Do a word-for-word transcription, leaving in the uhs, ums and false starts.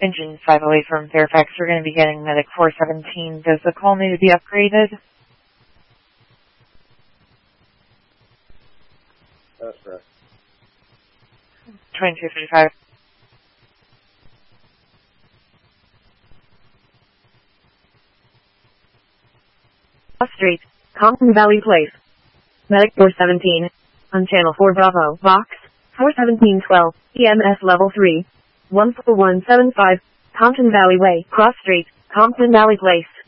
Engine five oh eight from Fairfax. We're going to be getting Medic four seventeen. Does the call need to be upgraded? That's correct. twenty-two fifty-five. Street, Compton Valley Place. Medic four seventeen. On Channel four Bravo, Box, four seventeen twelve, E M S Level three. one four one seven five, Compton Valley Way, Cross Street, Compton Valley Place.